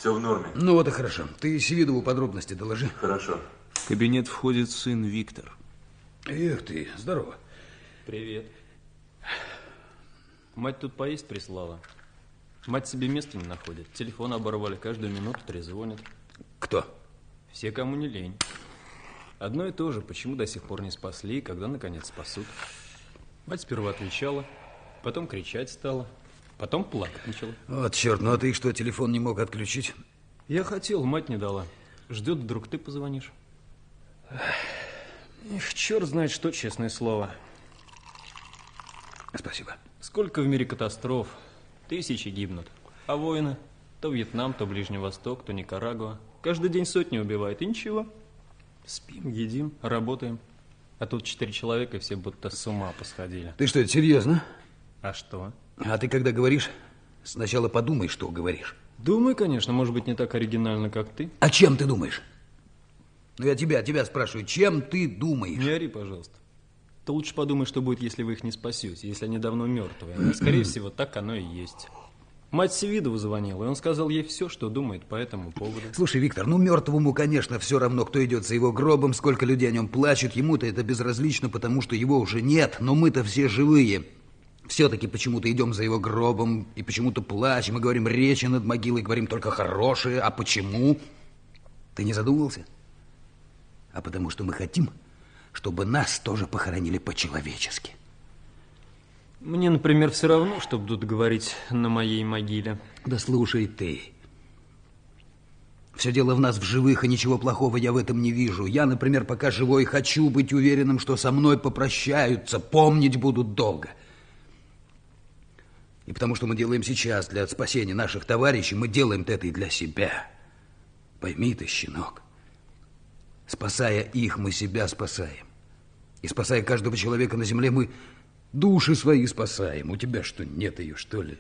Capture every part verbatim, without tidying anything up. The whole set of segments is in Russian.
Все в норме. Ну вот и хорошо. Ты Севидову подробности доложи. Хорошо. В кабинет входит сын Виктор. Эх ты, здорово. Привет. Мать тут поесть прислала. Мать себе места не находит. Телефон оборвали, каждую минуту трезвонят. Кто? Все, кому не лень. Одно и то же, почему до сих пор не спасли, когда наконец спасут. Мать сперва отвечала, потом кричать стала, потом плакать начала. Вот черт, ну а ты что, телефон не мог отключить? Я хотел, мать не дала. Ждет, вдруг ты позвонишь. Эх, черт знает что, честное слово. Спасибо. Сколько в мире катастроф. Тысячи гибнут. А войны? То Вьетнам, то Ближний Восток, то Никарагуа. Каждый день сотни убивает, и ничего. Спим, едим, работаем. А тут четыре человека, и все будто с ума посходили. Ты что, это серьезно? А что? А ты когда говоришь, сначала подумай, что говоришь. Думаю, конечно, может быть, не так оригинально, как ты. А чем ты думаешь? Ну, я тебя, тебя спрашиваю, чем ты думаешь? Не ори, пожалуйста. Ты лучше подумай, что будет, если вы их не спасете, если они давно мертвые. А скорее всего, так оно и есть. Мать Севидову звонила, и он сказал ей все, что думает по этому поводу. Слушай, Виктор, ну мертвому, конечно, все равно, кто идет за его гробом, сколько людей о нем плачут. Ему-то это безразлично, потому что его уже нет, но мы-то все живые. Все-таки почему-то идем за его гробом и почему-то плачем, и говорим речи над могилой, говорим только хорошие. А почему? Ты не задумывался? А потому что мы хотим, чтобы нас тоже похоронили по-человечески. Мне, например, все равно, что будут говорить на моей могиле. Да слушай ты. Все дело в нас, в живых, и ничего плохого я в этом не вижу. Я, например, пока живой, хочу быть уверенным, что со мной попрощаются, помнить будут долго. И потому что мы делаем сейчас для спасения наших товарищей, мы делаем это и для себя. Пойми ты, щенок. Спасая их, мы себя спасаем. И спасая каждого человека на земле, мы души свои спасаем. У тебя что, нет ее, что ли?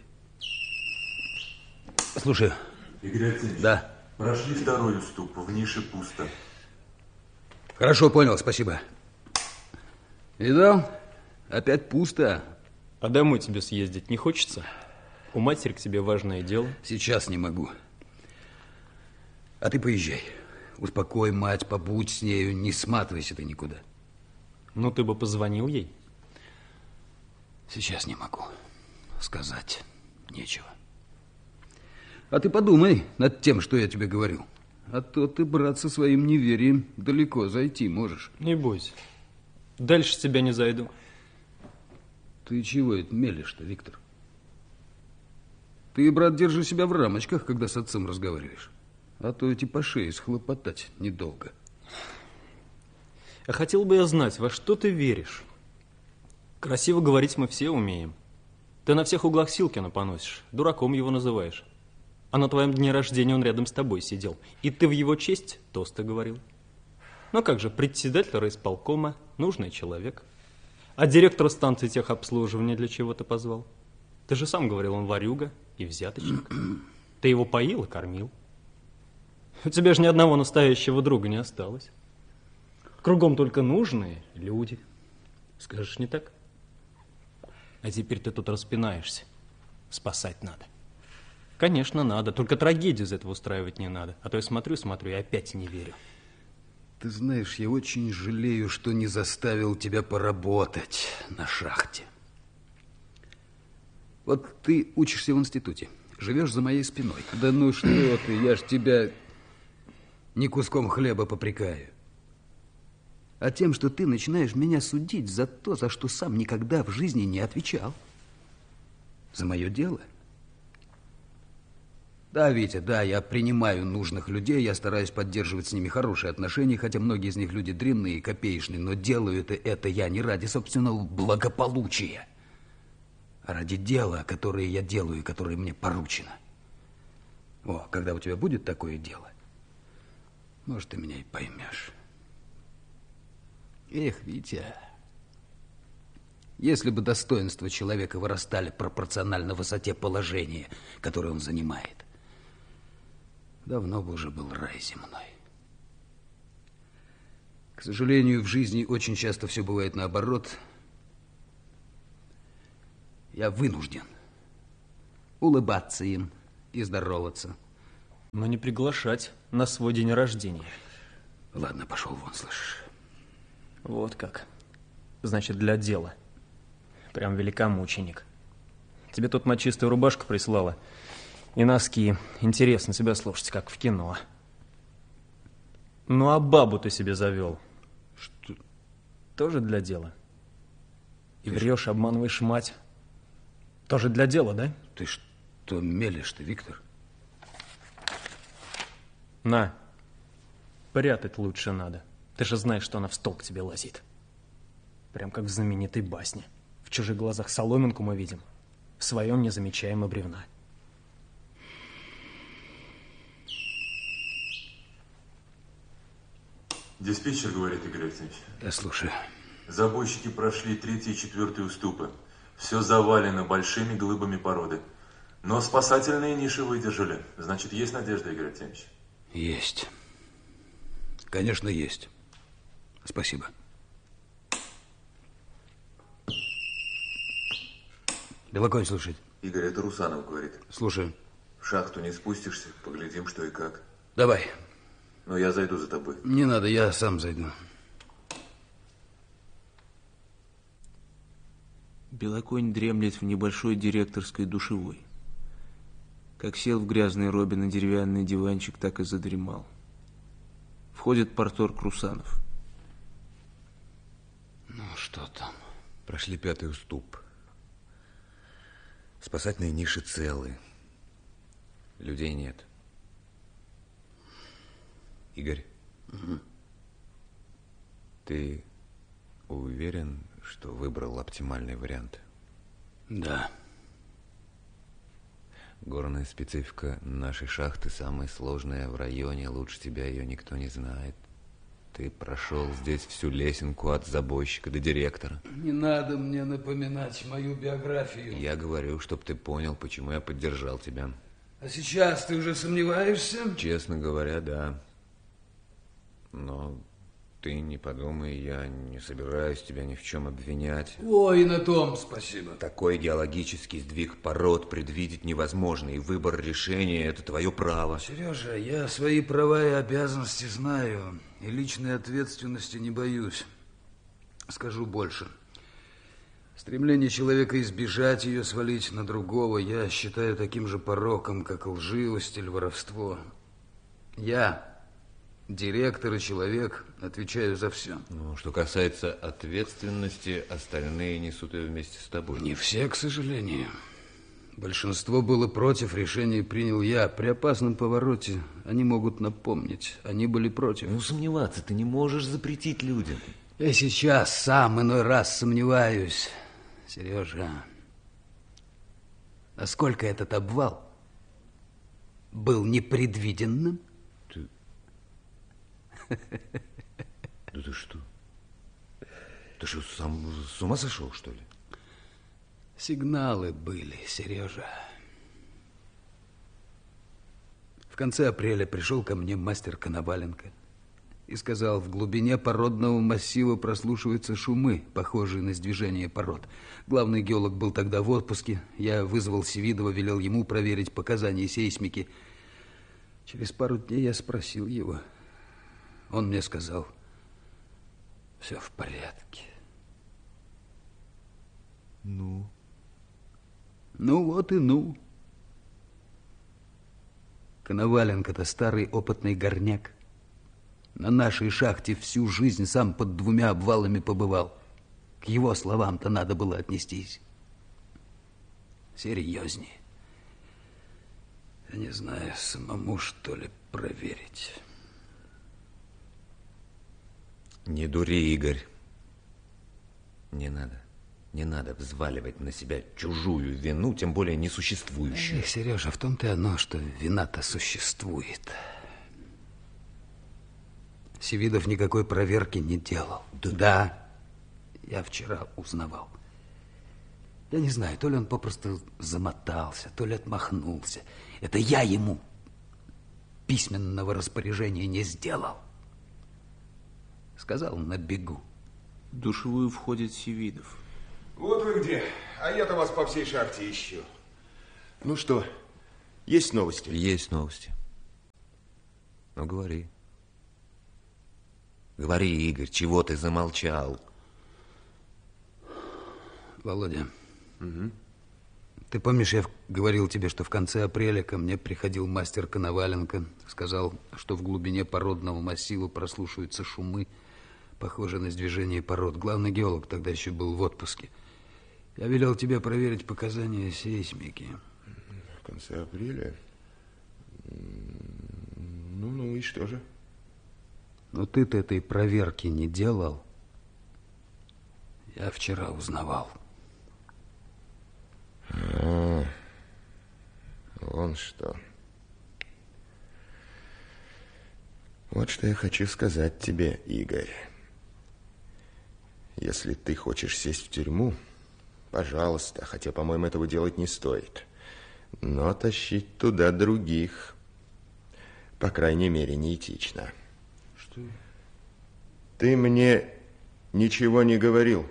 Слушай. Игорь Алексеевич. Да. Прошли второй уступ, в нише пусто. Хорошо, понял, спасибо. Видал? Опять пусто. А домой тебе съездить не хочется? У матери к тебе важное дело. Сейчас не могу. А ты поезжай. Успокой мать, побудь с нею, не сматывайся ты никуда. Ну, ты бы позвонил ей. Сейчас не могу. Сказать нечего. А ты подумай над тем, что я тебе говорю. А то ты, брат, со своим неверием далеко зайти можешь. Не бойся. Дальше тебя не зайду. Ты чего это мелешь-то, Виктор? Ты, брат, держи себя в рамочках, когда с отцом разговариваешь. А то эти по шее схлопотать недолго. А хотел бы я знать, во что ты веришь. Красиво говорить мы все умеем. Ты на всех углах Силкина поносишь, дураком его называешь. А на твоем дне рождения он рядом с тобой сидел. И ты в его честь тосты говорил. Ну как же, председатель райисполкома, нужный человек. А директора станции техобслуживания для чего ты позвал? Ты же сам говорил, он ворюга и взяточник. Ты его поил и кормил. У тебя же ни одного настоящего друга не осталось. Кругом только нужные люди. Скажешь, не так? А теперь ты тут распинаешься. Спасать надо. Конечно, надо. Только трагедию из этого устраивать не надо. А то я смотрю, смотрю и опять не верю. Ты знаешь, я очень жалею, что не заставил тебя поработать на шахте. Вот ты учишься в институте, живешь за моей спиной. Да ну что ты, я ж тебя не куском хлеба попрекаю, а тем, что ты начинаешь меня судить за то, за что сам никогда в жизни не отвечал. За мое дело. Да, Витя, да, я принимаю нужных людей, я стараюсь поддерживать с ними хорошие отношения, хотя многие из них люди дрянные и копеечные, но делаю это, это я не ради собственного благополучия, а ради дела, которое я делаю и которое мне поручено. О, когда у тебя будет такое дело, может, ты меня и поймешь. Эх, Витя, если бы достоинства человека вырастали пропорционально высоте положения, которое он занимает, давно бы уже был рай земной. К сожалению, в жизни очень часто все бывает наоборот. Я вынужден улыбаться им и здороваться, Но не приглашать на свой день рождения. Ладно, пошел вон, слышишь. Вот как. Значит, для дела. Прям великомученик. Тебе тут мочистая рубашка прислала. И носки. Интересно тебя слушать, как в кино. Ну, а бабу ты себе завел. Что? Тоже для дела. И врешь, обманываешь мать. Тоже для дела, да? Ты что мелешь-то, Виктор? На. Прятать лучше надо. Ты же знаешь, что она в стол к тебе лазит. Прям как в знаменитой басне. В чужих глазах соломинку мы видим. В своем не замечаем и бревна. Диспетчер говорит, Игорь Алексеевич. Я слушаю. Забойщики прошли третий и четвертый уступы. Все завалено большими глыбами породы. Но спасательные ниши выдержали. Значит, есть надежда, Игорь Алексеевич? Есть. Конечно, есть. Спасибо. Белоконь слушать. Игорь, это Русанов говорит. Слушаю. В шахту не спустишься, поглядим, что и как. Давай. Но я зайду за тобой. Не надо, я сам зайду. Белоконь дремлет в небольшой директорской душевой. Как сел в грязной робе на деревянный диванчик, так и задремал. Входит порторг Русанов. Ну, что там? Прошли пятый уступ. Спасательные ниши целы. Людей нет. Игорь, Угу. ты уверен, что выбрал оптимальный вариант? Да. Горная специфика нашей шахты самая сложная в районе. Лучше тебя ее никто не знает. Ты прошел здесь всю лесенку от забойщика до директора. Не надо мне напоминать мою биографию. Я говорю, чтобы ты понял, почему я поддержал тебя. А сейчас ты уже сомневаешься? Честно говоря, да. Но ты не подумай, я не собираюсь тебя ни в чем обвинять. Ой, на том спасибо. Такой геологический сдвиг пород предвидеть невозможно, и выбор решения – это твое право. Сережа, я свои права и обязанности знаю, и личной ответственности не боюсь. Скажу больше. Стремление человека избежать ее, свалить на другого, я считаю таким же пороком, как лживость или воровство. Я, директор и человек, отвечаю за все. Ну, что касается ответственности, остальные несут ее вместе с тобой. Не все, к сожалению. Большинство было против, решение принял я. При опасном повороте они могут напомнить. Они были против. Ну, сомневаться ты не можешь запретить людям. Я сейчас сам иной раз сомневаюсь. Сережа, насколько этот обвал был непредвиденным? Ты... Да ты что? Ты что, сам с ума сошел, что ли? Сигналы были, Сережа. В конце апреля пришел ко мне мастер Коноваленко и сказал, в глубине породного массива прослушиваются шумы, похожие на сдвижение пород. Главный геолог был тогда в отпуске. Я вызвал Севидова, велел ему проверить показания сейсмики. Через пару дней я спросил его. Он мне сказал, все в порядке. Ну? Ну вот и ну. Коноваленко-то старый опытный горняк. На нашей шахте всю жизнь сам под двумя обвалами побывал. К его словам-то надо было отнестись серьезнее. Я не знаю, самому что ли проверить. Не дури, Игорь. Не надо. Не надо взваливать на себя чужую вину, тем более несуществующую. Эх, Сережа, в том-то и оно, что вина-то существует. Севидов никакой проверки не делал. Да. Да, я вчера узнавал. Я не знаю, то ли он попросту замотался, то ли отмахнулся. Это я ему письменного распоряжения не сделал. Сказал на бегу. В душевую входит Севидов. Вот вы где. А я-то вас по всей шахте ищу. Ну что, есть новости? Есть новости. Ну, говори. Говори, Игорь, чего ты замолчал? Володя, угу. Ты помнишь, я говорил тебе, что в конце апреля ко мне приходил мастер Коноваленко, сказал, что в глубине породного массива прослушиваются шумы, похожие на движение пород. Главный геолог тогда еще был в отпуске. Я велел тебе проверить показания сейсмики. В конце апреля? Ну, ну и что же? Но ты-то этой проверки не делал. Я вчера узнавал. А, вон что. Вот что я хочу сказать тебе, Игорь. Если ты хочешь сесть в тюрьму, пожалуйста, хотя, по-моему, этого делать не стоит. Но тащить туда других, по крайней мере, неэтично. Что? Ты мне ничего не говорил.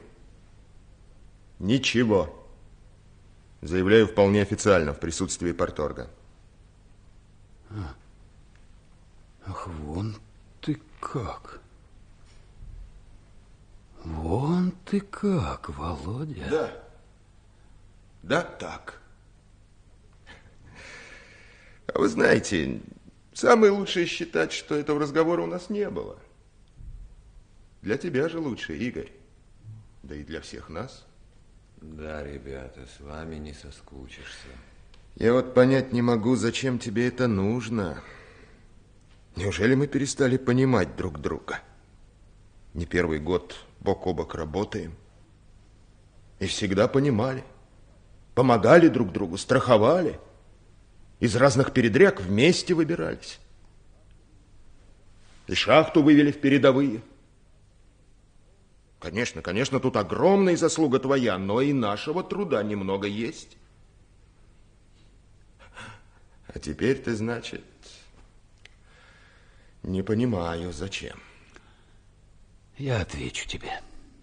Ничего. Заявляю вполне официально в присутствии парторга. А. Ах, вон ты как. Вон ты как, Володя. Да. Да, так. А вы знаете, самое лучшее считать, что этого разговора у нас не было. Для тебя же лучше, Игорь. Да и для всех нас. Да, ребята, с вами не соскучишься. Я вот понять не могу, зачем тебе это нужно. Неужели мы перестали понимать друг друга? Не первый год бок о бок работаем. И всегда понимали. Помогали друг другу, страховали. Из разных передряг вместе выбирались. И шахту вывели в передовые. Конечно, конечно, тут огромная заслуга твоя, но и нашего труда немного есть. А теперь ты, значит, не понимаю, зачем. Я отвечу тебе.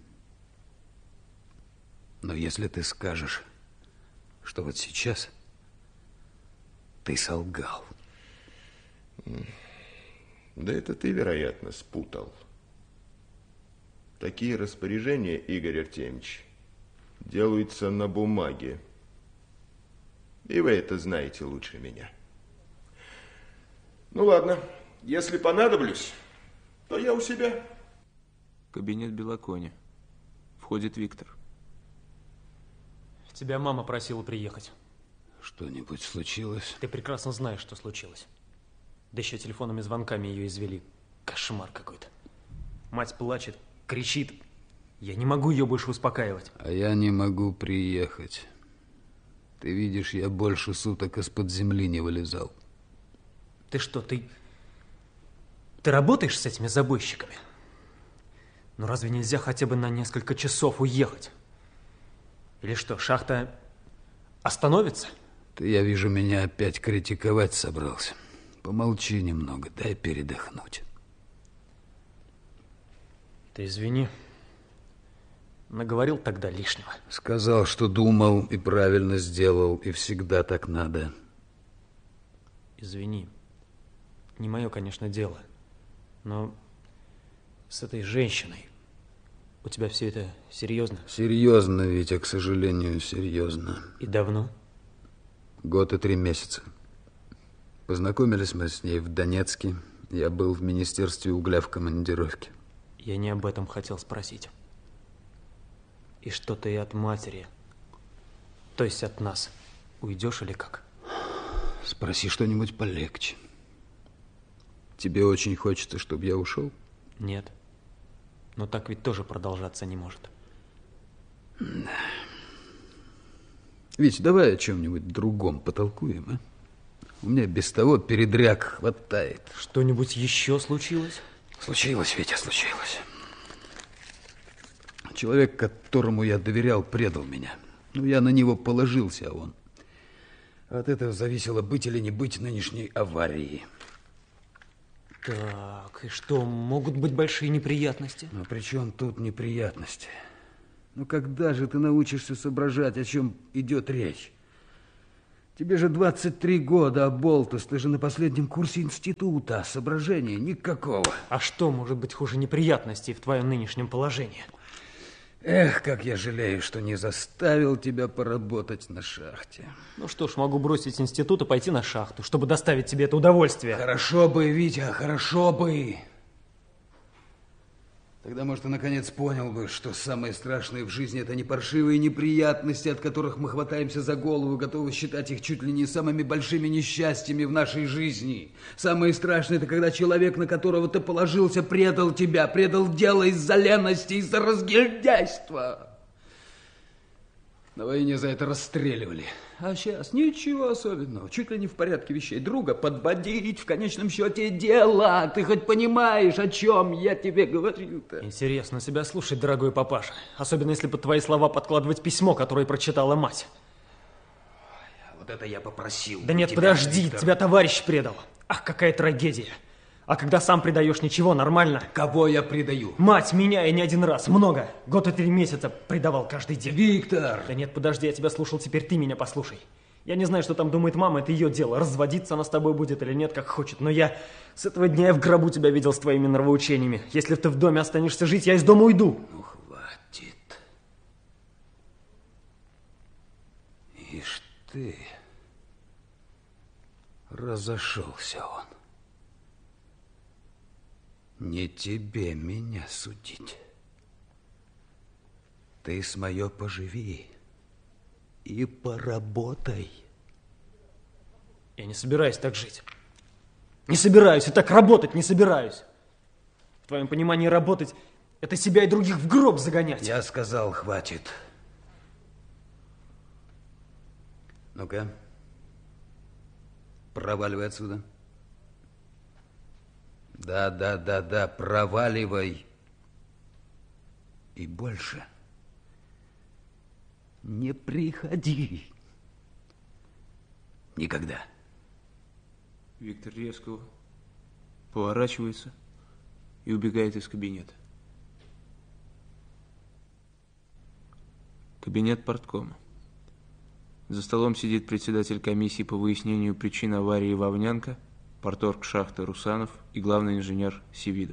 Но если ты скажешь, что вот сейчас ты солгал. Да это ты, вероятно, спутал. Такие распоряжения, Игорь Артемьевич, делаются на бумаге. И вы это знаете лучше меня. Ну ладно, если понадоблюсь, то я у себя. Кабинет Белоконя. Входит Виктор. Тебя мама просила приехать. Что-нибудь случилось? Ты прекрасно знаешь, что случилось. Да еще телефонными звонками ее извели. Кошмар какой-то. Мать плачет, кричит. Я не могу ее больше успокаивать. А я не могу приехать. Ты видишь, я больше суток из-под земли не вылезал. Ты что, ты... Ты работаешь с этими забойщиками? Ну разве нельзя хотя бы на несколько часов уехать? Или что, шахта остановится? Ты, я вижу, меня опять критиковать собрался. Помолчи немного, дай передохнуть. Ты извини. Наговорил тогда лишнего. Сказал, что думал и правильно сделал, и всегда так надо. Извини. Не мое, конечно, дело. Но с этой женщиной у тебя все это серьезно? Серьезно, Витя, к сожалению, серьезно. И давно? Год и три месяца. Познакомились мы с ней в Донецке. Я был в Министерстве угля в командировке. Я не об этом хотел спросить. И что ты от матери, то есть от нас, уйдешь или как? Спроси что-нибудь полегче. Тебе очень хочется, чтобы я ушел? Нет. Но так ведь тоже продолжаться не может. Да. Вить, давай о чем-нибудь другом потолкуем, а? У меня без того передряг хватает. Что-нибудь еще случилось? Случилось, Витя, случилось. Человек, которому я доверял, предал меня. Ну, я на него положился, а он... От этого зависело, быть или не быть нынешней аварии. Так, и что, могут быть большие неприятности? Но при чем тут неприятности? Ну, когда же ты научишься соображать, о чем идет речь? Тебе же двадцать три года, а болтус, ты же на последнем курсе института. Соображения никакого. А что может быть хуже неприятностей в твоем нынешнем положении? Эх, как я жалею, что не заставил тебя поработать на шахте. Ну что ж, могу бросить институт и пойти на шахту, чтобы доставить тебе это удовольствие. Хорошо бы, Витя, хорошо бы. Тогда, может, ты наконец понял бы, что самое страшное в жизни — это не паршивые неприятности, от которых мы хватаемся за голову, готовы считать их чуть ли не самыми большими несчастьями в нашей жизни. Самое страшное — это когда человек, на которого ты положился, предал тебя, предал дело из-за лености, из-за разгильдяйства. На войне за это расстреливали. А сейчас ничего особенного, чуть ли не в порядке вещей. Друга подбодрить в конечном счете дело. Ты хоть понимаешь, о чем я тебе говорю-то? Интересно себя слушать, дорогой папаша. Особенно если под твои слова подкладывать письмо, которое прочитала мать. Вот это я попросил. Да нет, тебя, подожди, Виктор. тебя товарищ предал. Ах, какая трагедия. А когда сам предаешь, ничего, нормально. Кого я предаю? Мать меня и не один раз, много. Год и три месяца предавал каждый день. Виктор! Да нет, подожди, я тебя слушал, теперь ты меня послушай. Я не знаю, что там думает мама, это ее дело. Разводиться она с тобой будет или нет, как хочет. Но я с этого дня я в гробу тебя видел с твоими нравоучениями. Если ты в доме останешься жить, я из дома уйду. Ну, хватит. Ишь ты. Разошелся он. Не тебе меня судить. Ты с мое поживи и поработай. Я не собираюсь так жить. Не собираюсь, и так работать не собираюсь. В твоем понимании работать — это себя и других в гроб загонять. Я сказал, хватит. Ну-ка, проваливай отсюда. Да, да, да, да, проваливай. И больше не приходи. Никогда. Виктор резко поворачивается и убегает из кабинета. Кабинет парткома. За столом сидит председатель комиссии по выяснению причин аварии Вовнянко, парторг шахты Русанов и главный инженер Сивидов.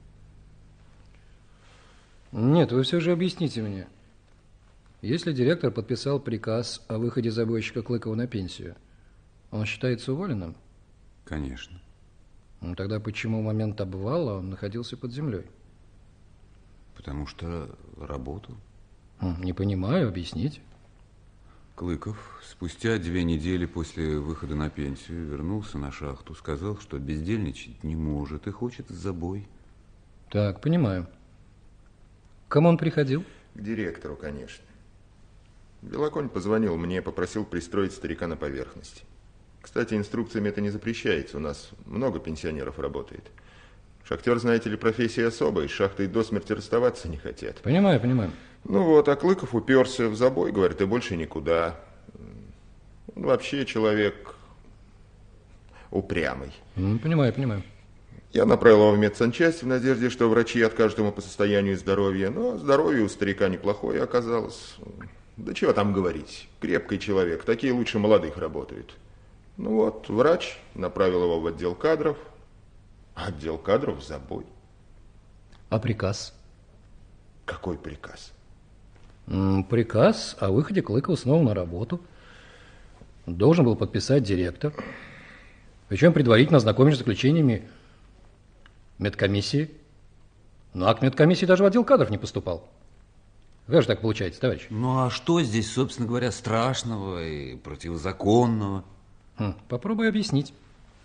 Нет, вы все же объясните мне. Если директор подписал приказ о выходе забойщика Клыкова на пенсию, он считается уволенным? Конечно. Ну, тогда почему в момент обвала он находился под землей? Потому что работал. Не понимаю, объясните. Клыков спустя две недели после выхода на пенсию вернулся на шахту, сказал, что бездельничать не может и хочет забой. Так, понимаю. К кому он приходил? К директору, конечно. Белоконь позвонил мне, попросил пристроить старика на поверхности. Кстати, инструкциями это не запрещается, у нас много пенсионеров работает. Шахтер, знаете ли, профессия особая, с шахтой до смерти расставаться не хотят. Понимаю, понимаю. Ну вот, а Клыков уперся в забой, говорит, и больше никуда. Он вообще человек упрямый. Mm, понимаю, понимаю. Я направил его в медсанчасть в надежде, что врачи откажут ему по состоянию здоровья. Но здоровье у старика неплохое оказалось. Да чего там говорить, крепкий человек, такие лучше молодых работают. Ну вот, врач направил его в отдел кадров, а отдел кадров в забой. А приказ? Какой приказ? М, приказ о выходе Клыкова снова на работу. Должен был подписать директор. Причем предварительно ознакомившись с заключениями медкомиссии. Но акт медкомиссии даже в отдел кадров не поступал. Как же так получается, товарищ? Ну а что здесь, собственно говоря, страшного и противозаконного? Хм, попробуй объяснить.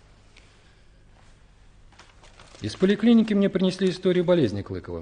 Из поликлиники мне принесли историю болезни Клыкова.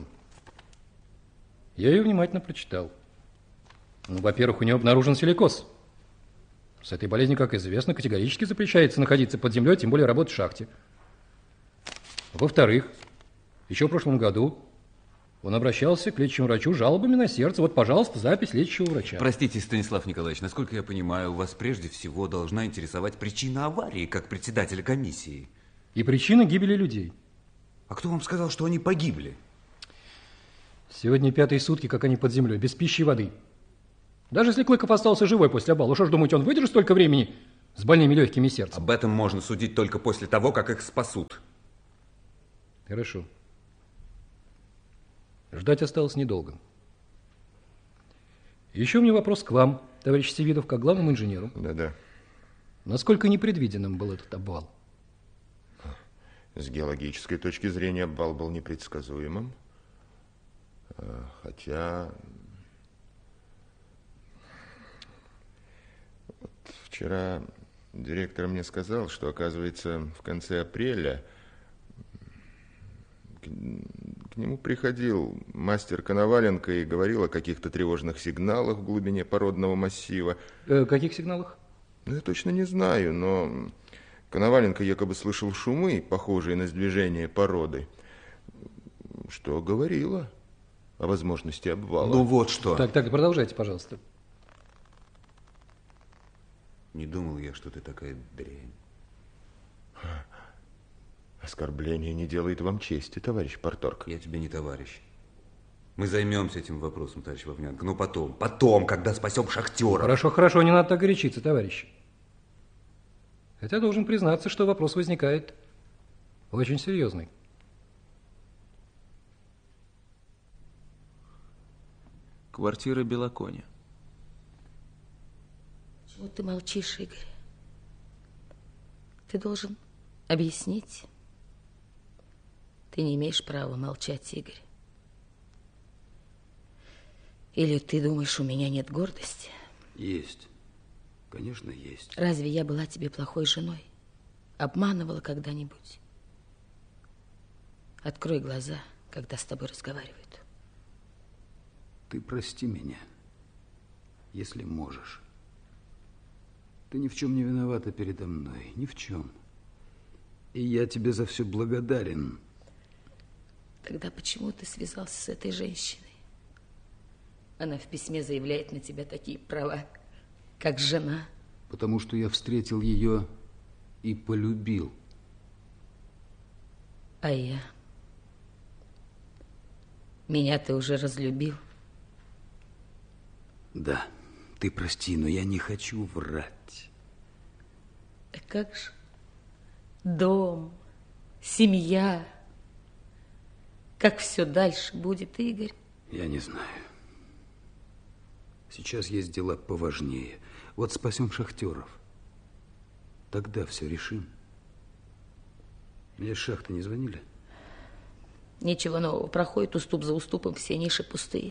Я ее внимательно прочитал. Ну, во-первых, у него обнаружен силикоз. С этой болезнью, как известно, категорически запрещается находиться под землей, тем более работать в шахте. Во-вторых, еще в прошлом году он обращался к лечащему врачу с жалобами на сердце. Вот, пожалуйста, запись лечащего врача. Простите, Станислав Николаевич, насколько я понимаю, вас прежде всего должна интересовать причина аварии, как председателя комиссии. И причина гибели людей. А кто вам сказал, что они погибли? Сегодня пятые сутки, как они под землей, без пищи и воды. Даже если Клыков остался живой после обвала, что ж, думаете, он выдержит столько времени С больными легкими и сердцем. Об этом можно судить только после того, как их спасут. Хорошо. Ждать осталось недолго. Еще у меня вопрос к вам, товарищ Севидов, как главному инженеру. Да-да. Насколько непредвиденным был этот обвал? С геологической точки зрения обвал был непредсказуемым. Хотя... Вот вчера директор мне сказал, что, оказывается, в конце апреля к, к нему приходил мастер Коноваленко и говорил о каких-то тревожных сигналах в глубине породного массива. Э, каких сигналах? Ну, я точно не знаю, но Коноваленко якобы слышал шумы, похожие на сдвижение породы, что говорило о возможности обвала. Ну вот что. Так, так, продолжайте, пожалуйста. Не думал я, что ты такая дрянь. Оскорбление не делает вам чести, товарищ парторг. Я тебе не товарищ. Мы займемся этим вопросом, товарищ Вовнянко. Но потом, потом, когда спасем шахтеров. Хорошо, хорошо, не надо так горячиться, товарищи. Хотя должен признаться, что вопрос возникает очень серьезный. Квартира Белоконя. Почему ты молчишь, Игорь? Ты должен объяснить. Ты не имеешь права молчать, Игорь. Или ты думаешь, у меня нет гордости? Есть. Конечно, есть. Разве я была тебе плохой женой? Обманывала когда-нибудь? Открой глаза, когда с тобой разговаривают. Ты прости меня, если можешь. Ты ни в чем не виновата передо мной, ни в чем. И я тебе за все благодарен. Тогда почему ты связался с этой женщиной? Она в письме заявляет на тебя такие права, как жена. Потому что я встретил ее и полюбил. А я? Меня ты уже разлюбил? Да, ты прости, но я не хочу врать. А как же? Дом, семья. Как все дальше будет, Игорь? Я не знаю. Сейчас есть дела поважнее. Вот спасем шахтеров. Тогда все решим. Мне из шахты не звонили? Ничего нового. Проходит уступ за уступом, все ниши пустые.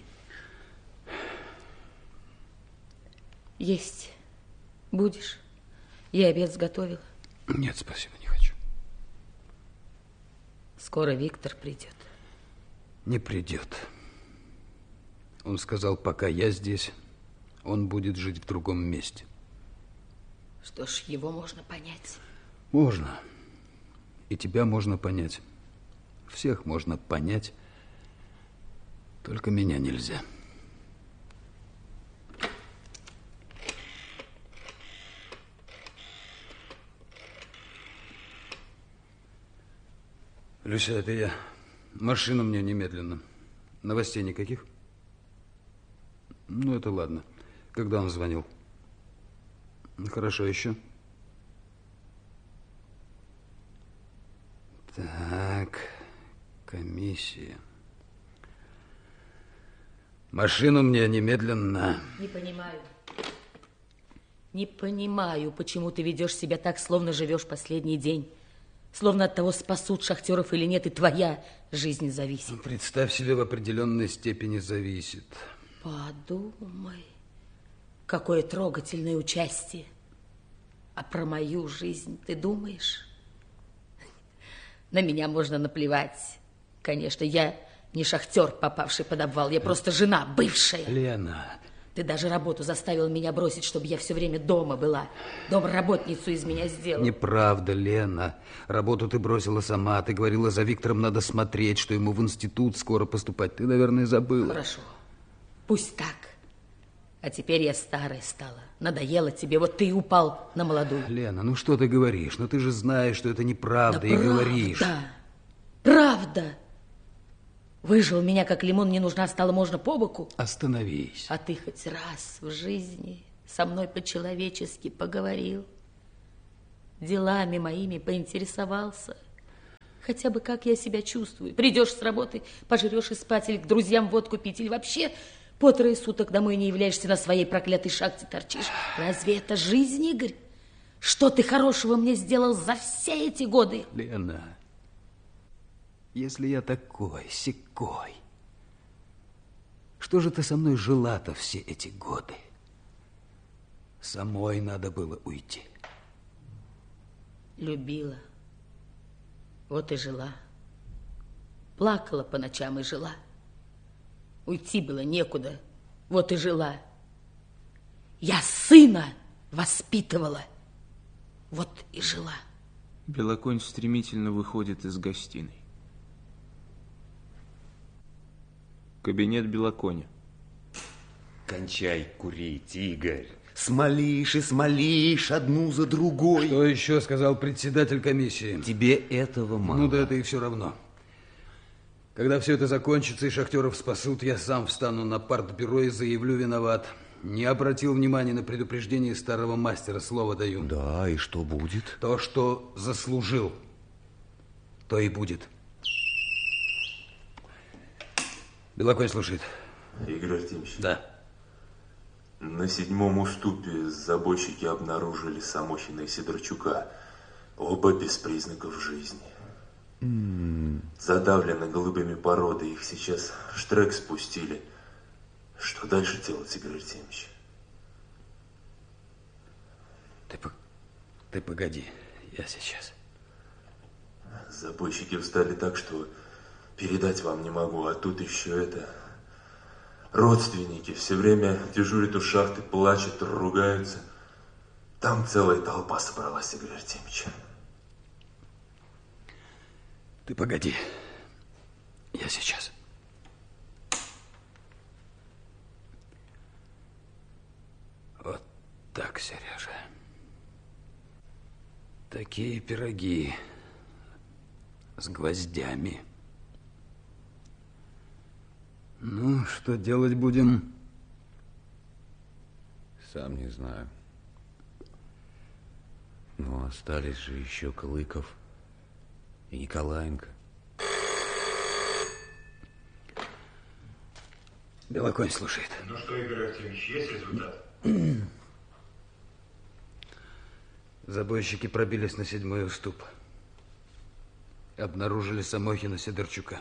Есть. Будешь? Я обед сготовила. Нет, спасибо, не хочу. Скоро Виктор придет. Не придет. Он сказал, пока я здесь, он будет жить в другом месте. Что ж, его можно понять. Можно. И тебя можно понять. Всех можно понять. Только меня нельзя. Люся, это я. Машину мне немедленно. Новостей никаких? Ну, это ладно. Когда он звонил? Хорошо, еще? Так, комиссия. Машину мне немедленно. Не понимаю. Не понимаю, почему ты ведешь себя так, словно живешь последний день. Словно от того, спасут шахтеров или нет, и твоя жизнь зависит. Представь себе, в определенной степени зависит. Подумай, какое трогательное участие. А про мою жизнь ты думаешь? На меня можно наплевать. Конечно, я не шахтер, попавший под обвал. Я просто жена, бывшая. Лена. Ты даже работу заставил меня бросить, чтобы я все время дома была. Домработницу из меня сделал. Неправда, Лена. Работу ты бросила сама. Ты говорила, за Виктором надо смотреть, что ему в институт скоро поступать. Ты, наверное, забыла. Хорошо. Пусть так. А теперь я старая стала. Надоело тебе. Вот ты и упал на молодую. Лена, ну что ты говоришь? Ну ты же знаешь, что это неправда, да и правда. говоришь. Правда. Выжил меня, как лимон, не нужна стала, можно по боку. Остановись. А ты хоть раз в жизни со мной по-человечески поговорил? делами моими поинтересовался. Хотя бы как я себя чувствую. Придешь с работы, пожрешь и спать, или к друзьям водку пить, или вообще по трое суток домой не являешься, на своей проклятой шахте торчишь. Разве это жизнь, Игорь? Что ты хорошего мне сделал за все эти годы? Лена, если я такой, сякой, что же ты со мной жила-то все эти годы? Самой надо было уйти. Любила. Вот и жила. Плакала по ночам и жила. Уйти было некуда. Вот и жила. Я сына воспитывала. Вот и жила. Белоконь стремительно выходит из гостиной. Кабинет Белоконя. Кончай курить, Игорь. Смолишь и смолишь одну за другой. Что еще сказал председатель комиссии? Тебе этого мало. Ну да это и все равно. Когда все это закончится и шахтеров спасут, я сам встану на партбюро и заявлю виноват. Не обратил внимания на предупреждение старого мастера, слово даю. Да, и что будет? То, что заслужил, то и будет. Белоконь слушает. Игорь Артемьевич. Да. На седьмом уступе забойщики обнаружили Самохина и Сидорчука. Оба без признаков жизни. Mm. Задавлены голубыми породы. Их сейчас в штрек спустили. Что дальше делать, Игорь Артемьевич? Ты, ты погоди, я сейчас. Забойщики встали так, что передать вам не могу. А тут еще это... Родственники все время дежурят у шахты, плачут, ругаются. Там целая толпа собралась, Игорь Артемьевич. Ты погоди. Я сейчас. Вот так, Сережа. Такие пироги с гвоздями. Ну, что делать будем? Сам не знаю. Но остались же еще Клыков и Николаенко. Белоконь слушает. Ну что, Игорь Артемьевич, есть результат? Забойщики пробились на седьмой уступ. Обнаружили Самохина, Сидорчука.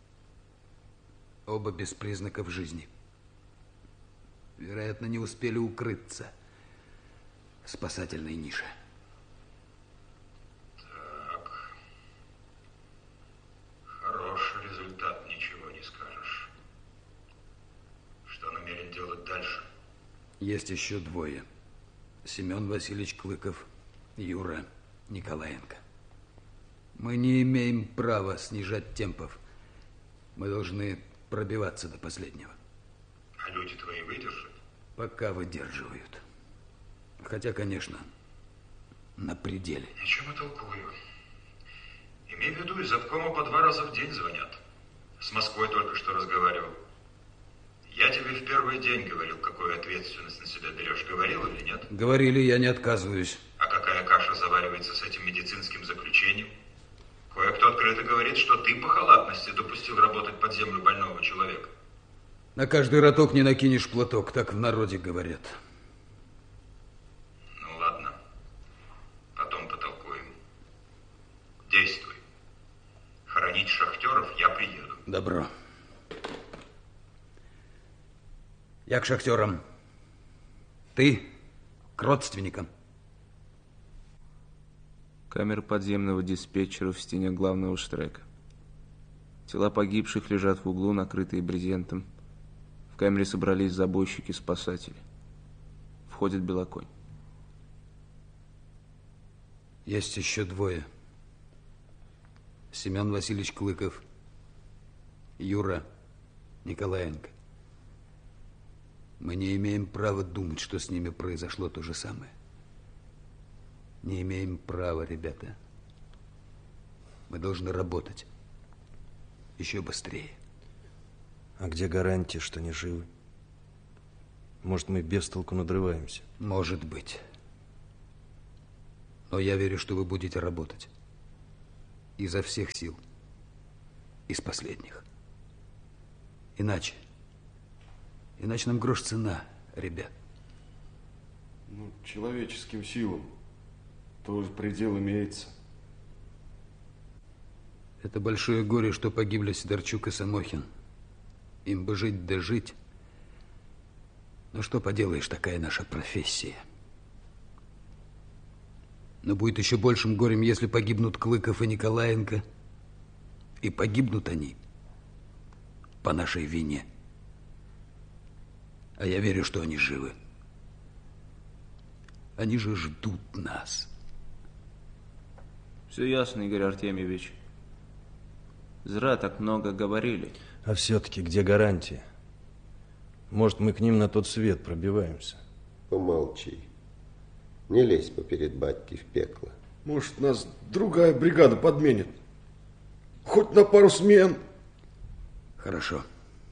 Оба без признаков жизни. Вероятно, не успели укрыться в спасательной нише. Так. Хороший результат, ничего не скажешь. Что намерен делать дальше? Есть еще двое. Семен Васильевич Клыков, Юра Николаенко. Мы не имеем права снижать темпов. Мы должны пробиваться до последнего. А люди твои выдержат? Пока выдерживают. Хотя, конечно, на пределе. О чем я толкую? Имей в виду, из обкома по два раза в день звонят. С Москвой только что разговаривал. Я тебе в первый день говорил, какую ответственность на себя берешь. Говорил или нет? Говорили, я не отказываюсь. А какая каша заваривается с этим медицинским заключением? Кое-кто открыто говорит, что ты по халатности допустил работать под землю больного человека. На каждый роток не накинешь платок, так в народе говорят. Ну ладно, потом потолкуем. Действуй. Хоронить шахтеров я приеду. Добро. Я к шахтерам. Ты к родственникам. Камера подземного диспетчера в стене главного штрека. Тела погибших лежат в углу, накрытые брезентом. В камере собрались забойщики-спасатели. Входит Белоконь. Есть еще двое. Семен Васильевич Клыков, Юра Николаенко. Мы не имеем права думать, что с ними произошло то же самое. Не имеем права, ребята. Мы должны работать еще быстрее. А где гарантия, что не живы? Может, мы без толку надрываемся? Может быть. Но я верю, что вы будете работать. Изо всех сил. Из последних. Иначе. Иначе нам грош цена, ребят. Ну, человеческим силам тоже предел имеется. Это большое горе, что погибли Сидорчук и Самохин. Им бы жить да жить. Но что поделаешь, такая наша профессия. Но будет еще большим горем, если погибнут Клыков и Николаенко. И погибнут они по нашей вине. А я верю, что они живы. Они же ждут нас. Все ясно, Игорь Артемьевич. Зря так много говорили. А все-таки где гарантия? Может, мы к ним на тот свет пробиваемся? Помолчи. Не лезь поперед батьки в пекло. Может, нас другая бригада подменит. Хоть на пару смен. Хорошо.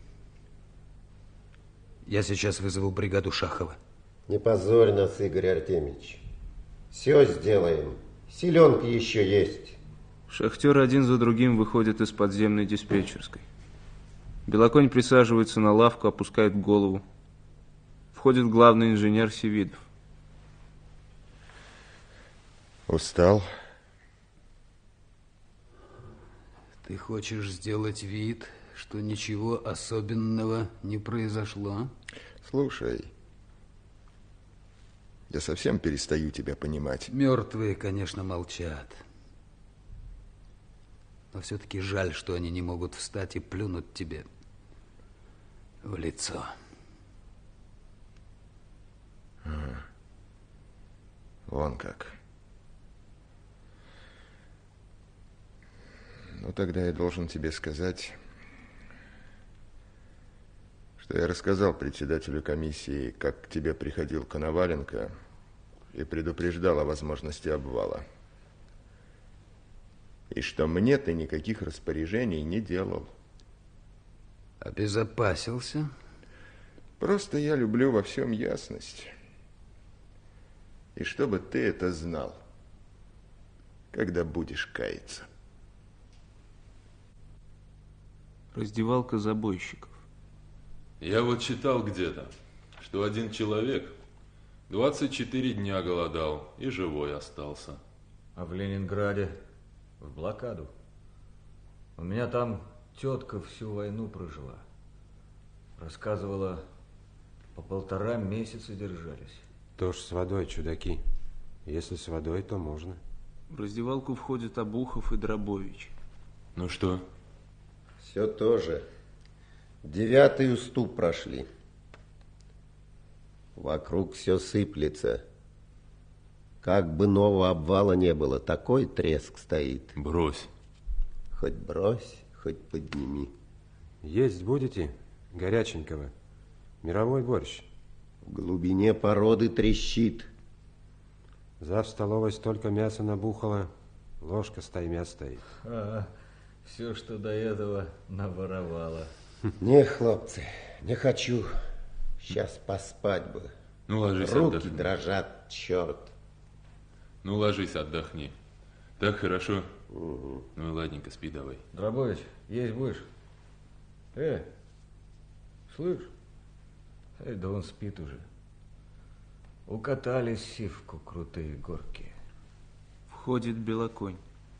Я сейчас вызову бригаду Шахова. Не позорь нас, Игорь Артемьевич. Все сделаем. Селенки еще есть. Шахтеры один за другим выходят из подземной диспетчерской. Белоконь присаживается на лавку, опускает голову. Входит главный инженер Севидов. Устал? Ты хочешь сделать вид, что ничего особенного не произошло? Слушай, я совсем перестаю тебя понимать. Мертвые, конечно, молчат. Но все-таки жаль, что они не могут встать и плюнуть тебе в лицо. А, вон как. Ну, тогда я должен тебе сказать, что я рассказал председателю комиссии, как к тебе приходил Коноваленко и предупреждал о возможности обвала. И что мне ты никаких распоряжений не делал. Обезопасился? Просто я люблю во всем ясность. И чтобы ты это знал, когда будешь каяться. Раздевалка забойщиков. Я вот читал где-то, что один человек двадцать четыре дня голодал и живой остался. А в Ленинграде в блокаду. У меня там тетка всю войну прожила. Рассказывала, по полтора месяца держались. Тоже с водой, чудаки. Если с водой, то можно. В раздевалку входят Обухов и Дробович. Ну что? Все тоже. Девятый уступ прошли. Вокруг все сыплется. Как бы нового обвала не было, такой треск стоит. Брось. Хоть брось, хоть подними. Есть будете? Горяченького. Мировой борщ. В глубине породы трещит. За в столовой столько мяса набухало, ложка стаймя стоит. А, все, что до этого наворовала. Не, хлопцы, не хочу. Сейчас поспать бы. Ну, ложись, руки отдохни. дрожат, черт. Ну, ложись, отдохни. Так хорошо? Угу. Ну, ладненько, спи давай. Дробович, есть будешь? Э, слышь? Эй, да он спит уже. Укатали сивку крутые горки. Входит Белоконь.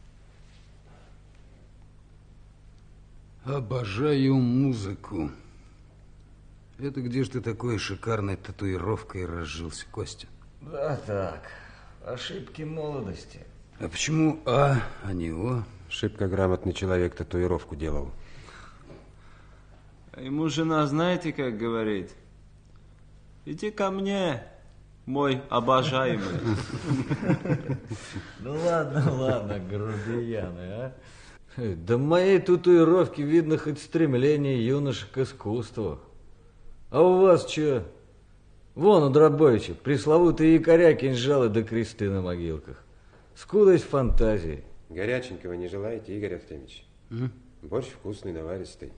Обожаю музыку. Это где ж ты такой шикарной татуировкой разжился, Костя? Да так, ошибки молодости. А почему А, а не О? Шибко грамотный человек татуировку делал. А ему жена, знаете, как говорит? Иди ко мне, мой обожаемый. Ну ладно, ладно, грубияны, а. Да моей татуировки видно хоть стремление юношек к искусству. А у вас что? Вон у Дробовича пресловутые якоря, кинжалы да кресты на могилках. Скудость фантазии. Горяченького не желаете, Игорь Артемьевич? М? Борщ вкусный, наваристый.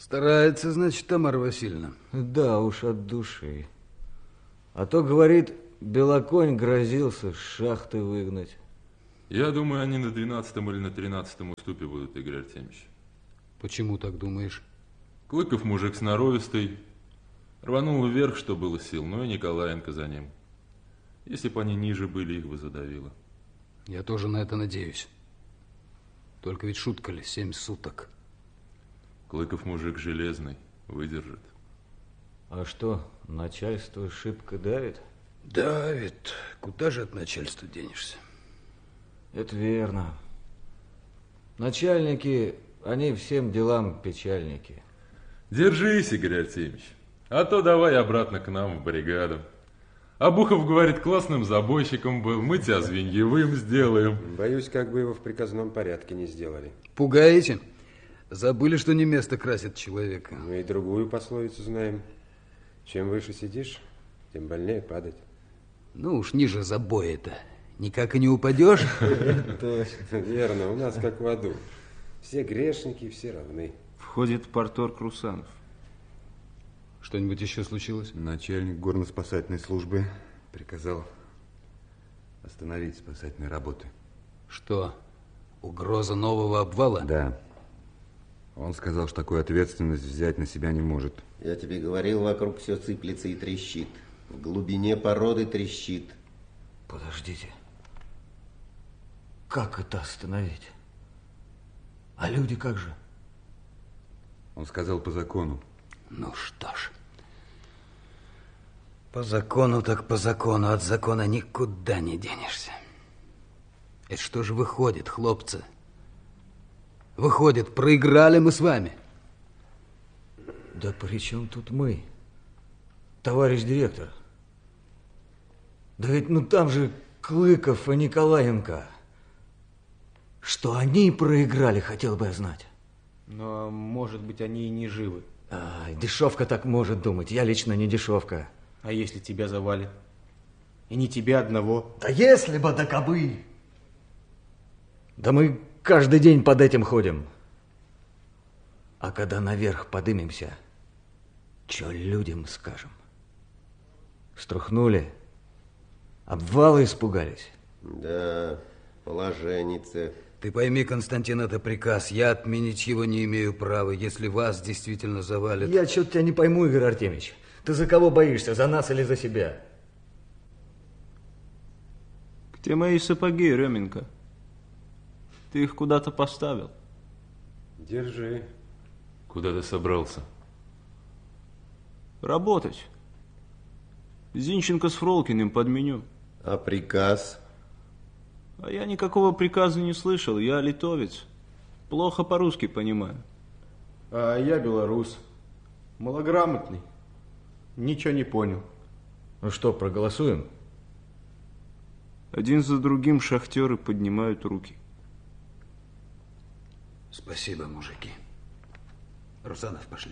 Старается, значит, Тамара Васильевна. Да уж, от души. А то, говорит, Белоконь грозился с шахты выгнать. Я думаю, они на двенадцатом или на тринадцатом уступе будут, Игорь Артемьевич. Почему так думаешь? Клыков мужик сноровистый. Рванул вверх, что было сил, но и Николаенко за ним. Если бы они ниже были, их бы задавило. Я тоже на это надеюсь. Только ведь шутка ли, семь суток. Клыков мужик железный, выдержит. А что, начальство шибко давит? Давит. Куда же от начальства денешься? Это верно. Начальники, они всем делам печальники. Держись, Игорь Артемьевич. А то давай обратно к нам в бригаду. Обухов говорит, классным забойщиком был. Мы тебя звеньевым сделаем. Боюсь, как бы его в приказном порядке не сделали. Пугаете? Забыли, что не место красит человека. Мы и другую пословицу знаем. Чем выше сидишь, тем больнее падать. Ну уж ниже забоя-то. Никак и не упадешь. Точно, верно. У нас как в аду. Все грешники, все равны. Входит порторг Русанов. Что-нибудь еще случилось? Начальник горно-спасательной службы приказал остановить спасательные работы. Что, угроза нового обвала? Да. Он сказал, что такую ответственность взять на себя не может. Я тебе говорил, вокруг все сыплется и трещит. В глубине породы трещит. Подождите. Как это остановить? А люди как же? Он сказал по закону. Ну что ж. По закону так по закону. От закона никуда не денешься. Это что же выходит, хлопцы? Выходит, проиграли мы с вами. Да при чем тут мы, товарищ директор? Да ведь ну там же Клыков и Николаенко. Что они проиграли, хотел бы я знать. Но, может быть, они и не живы. А, дешевка так может думать. Я лично не дешевка. А если тебя завалит? И не тебя одного. Да если бы, да кабы. Да мы каждый день под этим ходим. А когда наверх подымемся, что людям скажем? Струхнули? Обвалы испугались? Да, положенница. Ты пойми, Константин, это приказ. Я отменить его не имею права, если вас действительно завалят. Я что-то тебя не пойму, Игорь Артемьевич. Ты за кого боишься, за нас или за себя? Где мои сапоги, Ременко? Ты их куда-то поставил? Держи. Куда ты собрался? Работать. Зинченко с Фролкиным подменю. А приказ? А я никакого приказа не слышал. Я литовец. Плохо по-русски понимаю. А я белорус. Малограмотный. Ничего не понял. Ну что, проголосуем? Один за другим шахтеры поднимают руки. Спасибо, мужики. Русанов, пошли.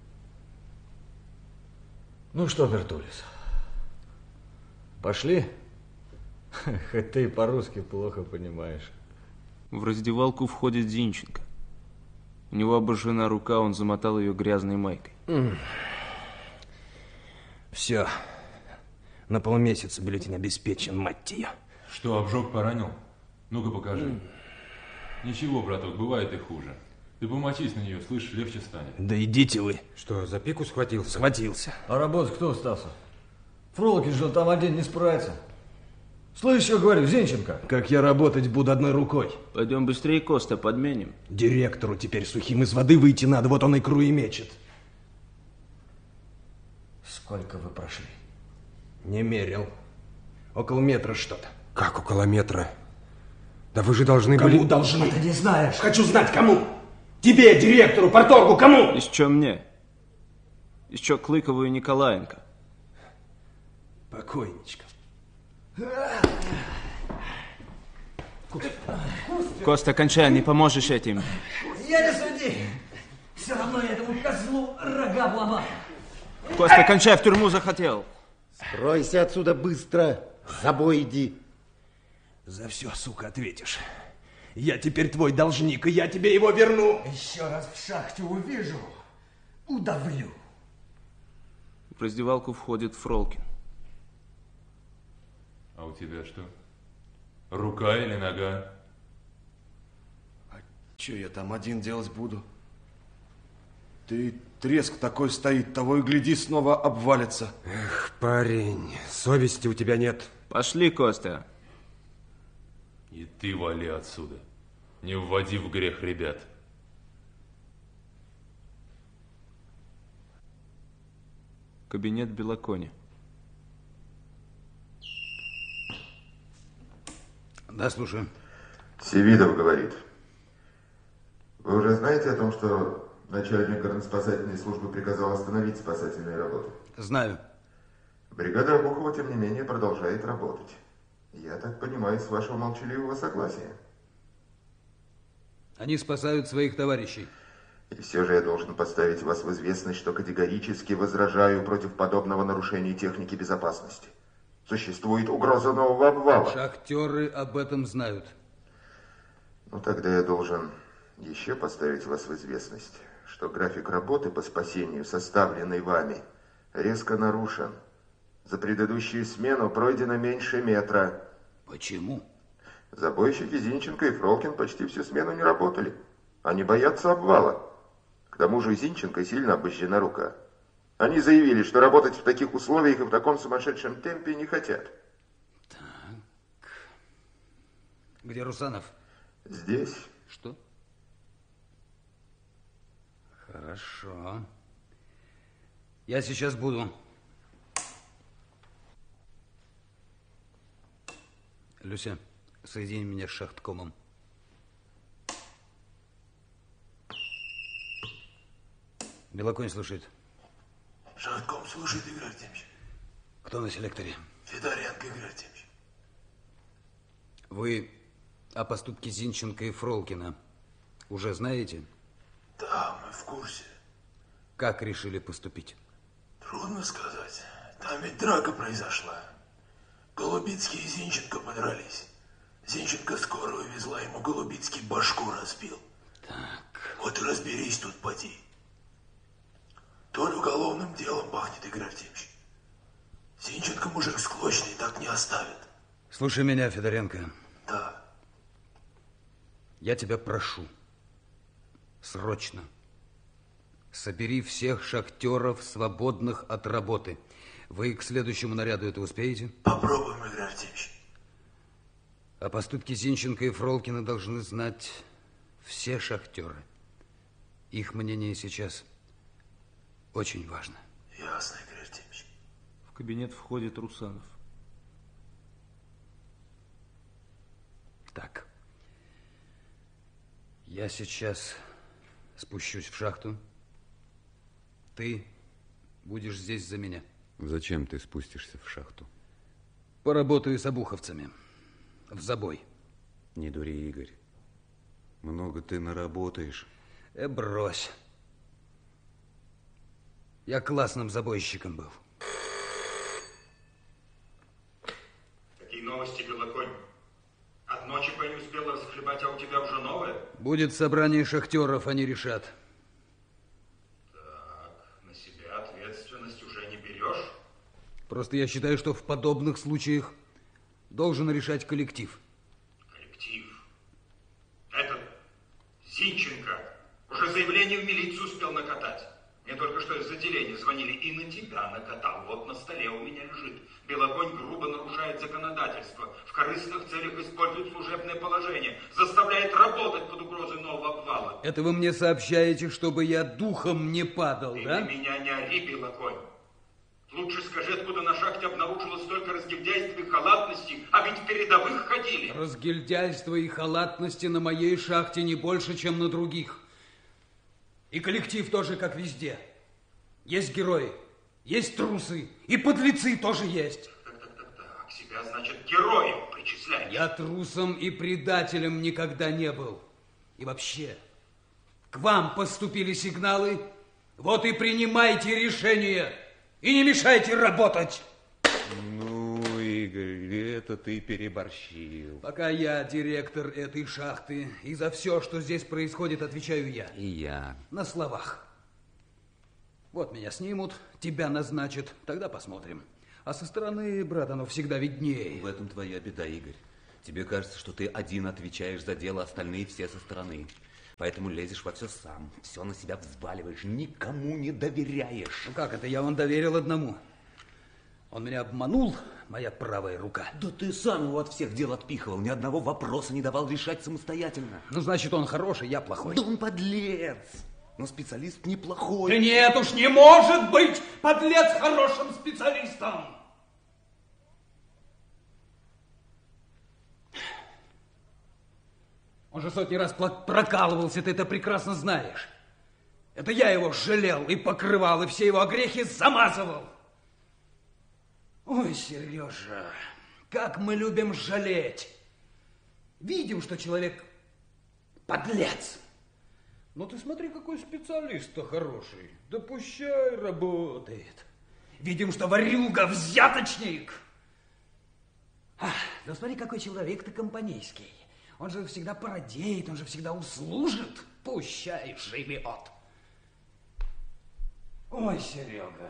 Ну что, Бертулис, пошли? Хоть ты и по-русски плохо понимаешь. В раздевалку входит Зинченко. У него обожжена рука, он замотал ее грязной майкой. Все. На полмесяца бюллетень обеспечен, мать ее. Что, обжег поранил? Ну-ка покажи. Ничего, браток, бывает и хуже. Ты помочись на нее, слышишь, легче станет. Да идите вы. Что, за пику схватился? Схватился. А работать кто остался? Фролкин же там один не справится. Слышь, что говорю, Зинченко? Как я работать буду одной рукой? Пойдем быстрее Коста подменим. Директору теперь сухим из воды выйти надо, вот он икру и мечет. Сколько вы прошли? Не мерил. Около метра что-то. Как около метра? Да вы же должны кому были... Кому должны? А ты не знаешь. Хочу знать, кому. Тебе, директору, порторгу, кому? Еще мне. Еще Клыкову и Николаенко. Покойничка. Коста, кончай, не поможешь этим. Я не суди. Все равно я этому козлу рога обломал. Коста, кончай, в тюрьму захотел. Скройся отсюда быстро. За бой иди. За все, сука, ответишь. Я теперь твой должник, и я тебе его верну. Еще раз в шахте увижу, удавлю. В раздевалку входит Фролкин. А у тебя что? Рука или нога? А что я там один делать буду? Ты треск такой стоит, того и гляди, снова обвалится. Эх, парень, совести у тебя нет. Пошли, Костя. И ты вали отсюда. Не вводи в грех ребят. Кабинет Белокони. Да, слушаю. Севидов говорит. Вы уже знаете о том, что начальник горноспасательной службы приказал остановить спасательные работы? Знаю. Бригада Обухова, тем не менее, продолжает работать. Я так понимаю, с вашего молчаливого согласия. Они спасают своих товарищей. И все же я должен поставить вас в известность, что категорически возражаю против подобного нарушения техники безопасности. Существует угроза нового обвала. Шахтеры об этом знают. Ну, тогда я должен еще поставить вас в известность, что график работы по спасению, составленный вами, резко нарушен. За предыдущую смену пройдено меньше метра. Почему? Забойщики Зинченко и Фролкин почти всю смену не работали. Они боятся обвала. К тому же у Зинченко сильно обожжена рука. Они заявили, что работать в таких условиях и в таком сумасшедшем темпе не хотят. Так. Где Русанов? Здесь. Что? Хорошо. Я сейчас буду. Люся, соедини меня с шахткомом. Белоконь слушает. Шахтком слушает, Игорь Артемьевич. Кто на селекторе? Федоренко, Игорь Артемьевич. Вы о поступке Зинченко и Фролкина уже знаете? Да, мы в курсе. Как решили поступить? Трудно сказать. Там ведь драка произошла. Голубицкий и Зинченко подрались. Зинченко скорую везла, ему Голубицкий башку разбил. Так. Вот и разберись тут, поди. То ли уголовным делом пахнет, Игорь Артемьевич. Зинченко мужик склочный, так не оставит. Слушай меня, Федоренко. Да. Я тебя прошу. Срочно. Собери всех шахтеров, свободных от работы. Вы к следующему наряду это успеете? Попробуем, Игорь Артемьевич. О поступке Зинченко и Фролкина должны знать все шахтеры. Их мнение сейчас очень важно. Ясно, Игорь Артемьевич. В кабинет входит Русанов. Так. Я сейчас спущусь в шахту. Ты будешь здесь за меня. Зачем ты спустишься в шахту? Поработаю с обуховцами. В забой. Не дури, Игорь. Много ты наработаешь. Э, брось. Я классным забойщиком был. Какие новости, Белоконь? От ночи по не успела расхлебать, а у тебя уже новое? Будет собрание шахтеров, они решат. Так, на себя ответственность уже не берешь? Просто я считаю, что в подобных случаях должен решать коллектив. Коллектив? Этот Зинченко уже заявление в милицию успел накатать. Мне только что из отделения звонили, и на тебя накатал. Вот на столе у меня лежит. Белоконь грубо нарушает законодательство, в корыстных целях использует служебное положение, заставляет работать под угрозой нового обвала. Это вы мне сообщаете, чтобы я духом не падал, Ты да? на меня не ори, Белоконь. Лучше скажи, откуда на шахте обнаружилось столько разгильдяйства и халатности, а ведь в передовых ходили. Разгильдяйства и халатности на моей шахте не больше, чем на других. И коллектив тоже, как везде. Есть герои, есть трусы, и подлецы тоже есть. Так, себя, значит, героем причисляешь. Я трусом и предателем никогда не был. И вообще, к вам поступили сигналы, вот и принимайте решение, и не мешайте работать. Ну, Игорь, это ты переборщил. Пока я директор этой шахты, и за все, что здесь происходит, отвечаю я. И я. На словах. Вот меня снимут, тебя назначат, тогда посмотрим. А со стороны, брат, оно всегда виднее. В этом твоя беда, Игорь. Тебе кажется, что ты один отвечаешь за дело, остальные все со стороны. Поэтому лезешь во все сам, все на себя взваливаешь, никому не доверяешь. Ну как это? Я вам доверил одному. Он меня обманул, моя правая рука. Да ты сам его от всех дел отпихивал, ни одного вопроса не давал решать самостоятельно. Ну, значит, он хороший, я плохой. Да он подлец, но специалист неплохой. Да нет уж, не может быть подлец хорошим специалистом. Он же сотни раз прокалывался, ты это прекрасно знаешь. Это я его жалел и покрывал, и все его огрехи замазывал. Ой, Сережа, как мы любим жалеть. Видим, что человек подлец. Но ты смотри, какой специалист-то хороший. Да пущай работает. Видим, что ворюга, взяточник. А, да смотри, какой человек-то компанейский. Он же всегда породеет, он же всегда услужит. Пущай живет. Ой, Серега.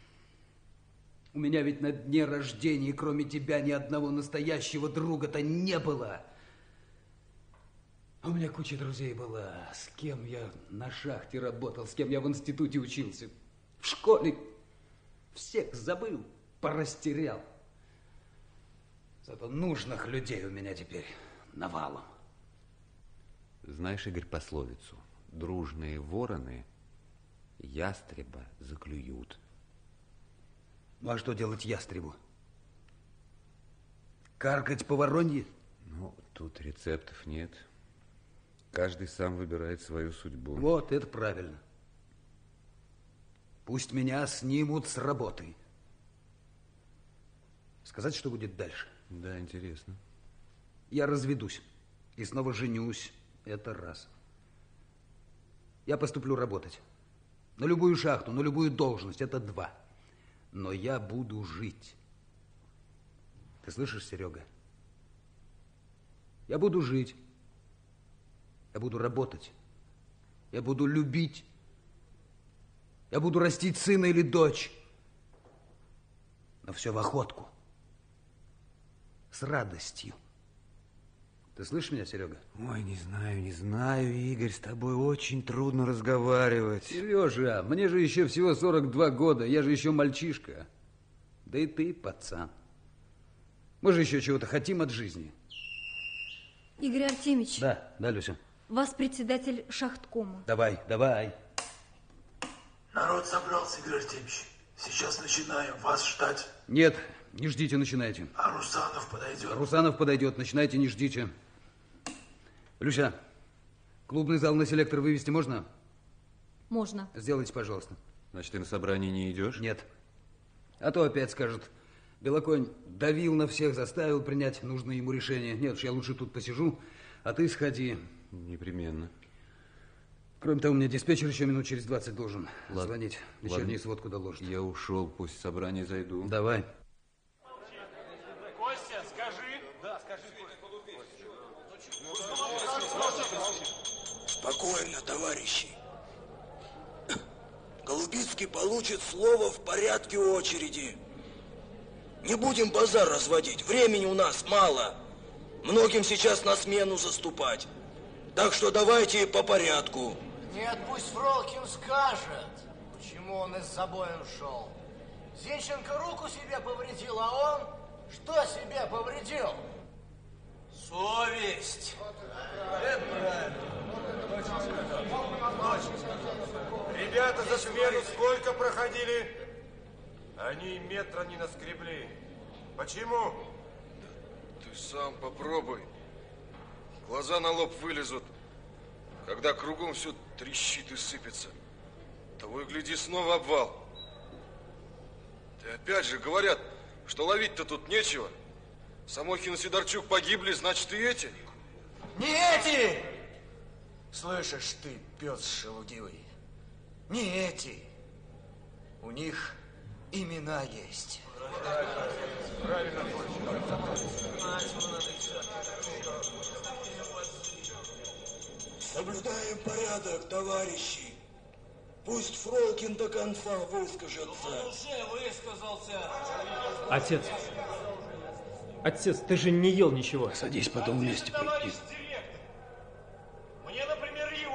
У меня ведь на дне рождения, кроме тебя, ни одного настоящего друга-то не было. У меня куча друзей была, с кем я на шахте работал, с кем я в институте учился. В школе всех забыл, порастерял. Зато нужных людей у меня теперь навалом. Знаешь, Игорь, пословицу? Дружные вороны ястреба заклюют. Ну, а что делать ястребу? Каркать по воронье? Ну, тут рецептов нет. Каждый сам выбирает свою судьбу. Вот, это правильно. Пусть меня снимут с работы. Сказать, что будет дальше? Да, интересно. Я разведусь и снова женюсь. Это раз. Я поступлю работать. На любую шахту, на любую должность. Это два. Но я буду жить. Ты слышишь, Серега? Я буду жить. Я буду работать. Я буду любить. Я буду растить сына или дочь. Но все в охотку. С радостью. Ты слышишь меня, Серега? Ой, не знаю, не знаю, Игорь, с тобой очень трудно разговаривать. Сережа, мне же еще всего сорок два года, я же еще мальчишка. Да и ты, пацан. Мы же еще чего-то хотим от жизни. Игорь Артемьевич. Да, да, Люся. Вас председатель шахткома. Давай, давай. Народ собрался, Игорь Артемьевич. Сейчас начинаем вас ждать. Нет, не ждите, начинайте. А Русанов подойдет. Русанов подойдет, начинайте, не ждите. Люся, клубный зал на селектор вывести можно? Можно. Сделайте, пожалуйста. Значит, ты на собрание не идешь? Нет. А то опять скажут, Белоконь давил на всех, заставил принять нужное ему решение. Нет уж, я лучше тут посижу, а ты сходи. Непременно. Кроме того, у меня диспетчер еще минут через двадцать должен Ладно. звонить. Вечернюю Ладно. сводку доложит. Я ушел, пусть собрание зайду. Давай. Костя, скажи. Да, скажи, Спокойно, товарищи. Голубицкий получит слово в порядке очереди. Не будем базар разводить, времени у нас мало. Многим сейчас на смену заступать. Так что давайте по порядку. Нет, пусть Фролкин скажет, почему он из забоя ушел. Зинченко руку себе повредил, а он что себе повредил? Совесть. Это правильно. Ребята за смену сколько проходили? Они метра не наскребли. Почему? Ты сам попробуй. Глаза на лоб вылезут, когда кругом все трещит и сыпется. Того и гляди, снова обвал. Ты опять же говорят, что ловить-то тут нечего. Самохин и Сидорчук погибли, значит, и эти. Не эти! Слышишь ты, пес шелудивый? Не эти. У них имена есть. Правильно. Соблюдаем порядок, товарищи. Пусть Фролкин до конца выскажется. Он уже высказался. Отец, отец, ты же не ел ничего. Садись, потом вместе поедим.